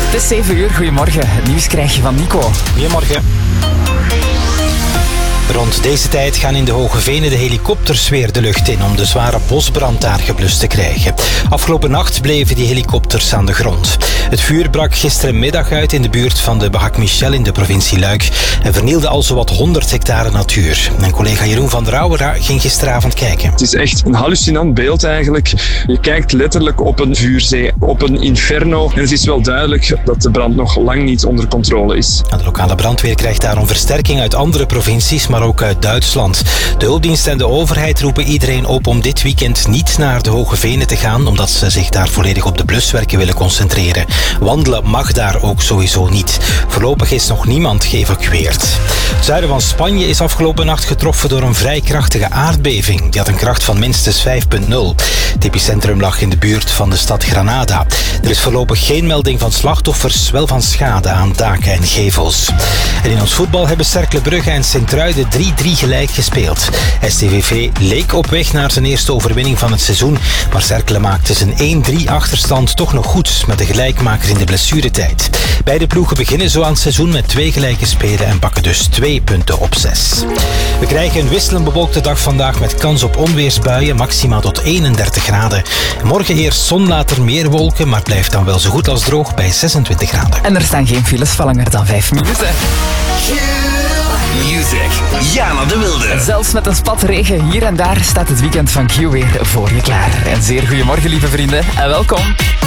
Het is 7 uur, goedemorgen. Het nieuws krijg je van Nico. Goedemorgen. Rond deze tijd gaan in de Hoge Venen de helikopters weer de lucht in om de zware bosbrand daar geblust te krijgen. Afgelopen nacht bleven die helikopters aan de grond. Het vuur brak gisterenmiddag uit in de buurt van de Barak Michel in de provincie Luik en vernielde al zowat 100 hectare natuur. Mijn collega Jeroen van der Ouwera ging gisteravond kijken. Het is echt een hallucinant beeld eigenlijk. Je kijkt letterlijk op een vuurzee, op een inferno. En het is wel duidelijk dat de brand nog lang niet onder controle is. De lokale brandweer krijgt daarom versterking uit andere provincies, maar ook uit Duitsland. De hulpdiensten en de overheid roepen iedereen op om dit weekend niet naar de Hoge Venen te gaan, omdat ze zich daar volledig op de bluswerken willen concentreren. Wandelen mag daar ook sowieso niet. Voorlopig is nog niemand geëvacueerd. Het zuiden van Spanje is afgelopen nacht getroffen door een vrij krachtige aardbeving. Die had een kracht van minstens 5,0. Het epicentrum lag in de buurt van de stad Granada. Er is voorlopig geen melding van slachtoffers, wel van schade aan daken en gevels. En in ons voetbal hebben Cercle Brugge en Sint-Truiden 3-3 gelijk gespeeld. STVV leek op weg naar zijn eerste overwinning van het seizoen, maar Cercle maakte zijn 1-3 achterstand toch nog goed met de gelijkmaker in de blessuretijd. Beide ploegen beginnen zo aan het seizoen met 2 gelijke spelen en pakken dus 2 punten op 6. We krijgen een wisselend bewolkte dag vandaag met kans op onweersbuien, maximaal tot 31 graden. Morgen eerst zon, later meer wolken, maar blijft dan wel zo goed als droog bij 26 graden. En er staan geen files van langer dan 5 minuten. Music, Jana de Wilde. Zelfs met een spat regen hier en daar staat het weekend van Q weer voor je klaar. En zeer goedemorgen, lieve vrienden, en welkom.